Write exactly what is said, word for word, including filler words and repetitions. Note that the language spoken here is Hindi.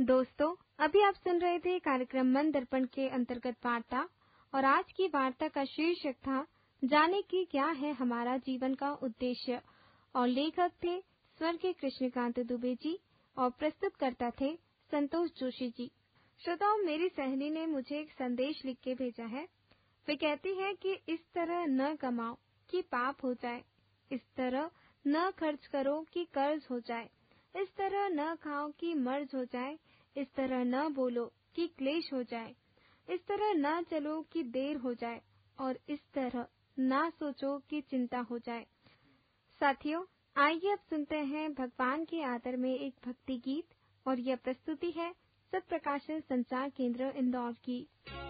दोस्तों, अभी आप सुन रहे थे कार्यक्रम मन दर्पण के अंतर्गत वार्ता और आज की वार्ता का शीर्षक था जाने की क्या है हमारा जीवन का उद्देश्य और लेखक थे स्वर्गीय कृष्णकांत दुबे जी और प्रस्तुतकर्ता थे संतोष जोशी जी। श्रोताओं, मेरी सहेली ने मुझे एक संदेश लिख के भेजा है। वे कहती है कि इस तरह न कमाओ कि पाप हो जाए, इस तरह न खर्च करो कि कर्ज हो जाए, इस तरह न खाओ कि मर्ज हो जाए, इस तरह न बोलो कि क्लेश हो जाए, इस तरह न चलो कि देर हो जाए और इस तरह न सोचो कि चिंता हो जाए। साथियों, आइए अब सुनते हैं भगवान के आदर में एक भक्ति गीत और यह प्रस्तुति है सत्प्रकाशन संचार केंद्र इंदौर की।